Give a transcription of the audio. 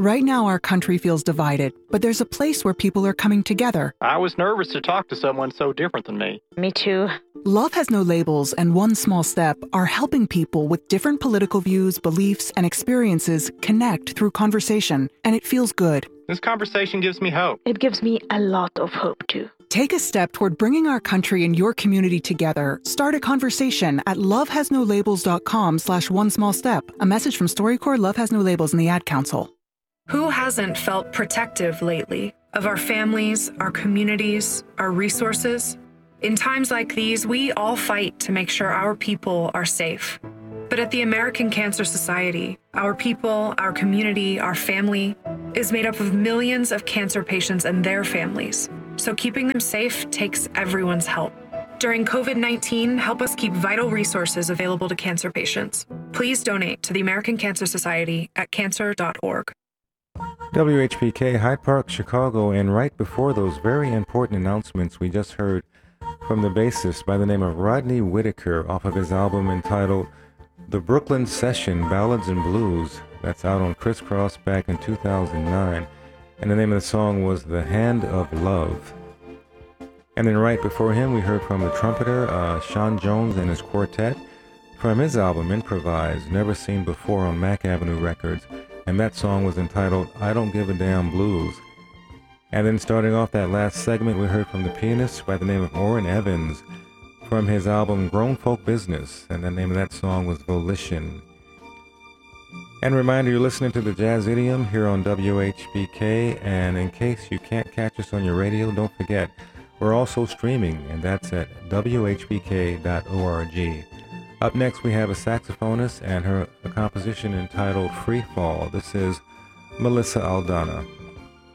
Right now, our country feels divided, but there's a place where people are coming together. I was nervous to talk to someone so different than me. Me too. Love Has No Labels and One Small Step are helping people with different political views, beliefs, and experiences connect through conversation, and it feels good. This conversation gives me hope. It gives me a lot of hope too. Take a step toward bringing our country and your community together. Start a conversation at lovehasnolabels.com/onesmallstep. A message from StoryCorps, Love Has No Labels, and the Ad Council. Who hasn't felt protective lately of our families, our communities, our resources? In times like these, we all fight to make sure our people are safe. But at the American Cancer Society, our people, our community, our family is made up of millions of cancer patients and their families. So keeping them safe takes everyone's help. During COVID-19, help us keep vital resources available to cancer patients. Please donate to the American Cancer Society at cancer.org. WHPK, Hyde Park, Chicago, and right before those very important announcements, we just heard from the bassist by the name of Rodney Whitaker off of his album entitled The Brooklyn Session, Ballads and Blues. That's out on Crisscross back in 2009. And the name of the song was The Hand of Love. And then right before him, we heard from the trumpeter, Sean Jones and his quartet, from his album Improvise, Never Seen Before on Mack Avenue Records. And that song was entitled I Don't Give a Damn Blues. And then starting off that last segment, we heard from the pianist by the name of Orrin Evans from his album Grown Folk Business, and the name of that song was Volition. And a reminder, you're listening to the Jazz Idiom here on WHBK, and in case you can't catch us on your radio, don't forget, we're also streaming, and that's at WHBK.org. Up next, we have a saxophonist and a composition entitled Free Fall. This is Melissa Aldana.